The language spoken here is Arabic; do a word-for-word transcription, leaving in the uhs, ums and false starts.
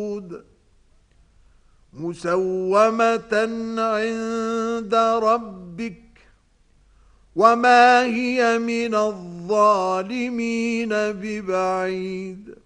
مسومة عند ربك وما هي من الظالمين ببعيد.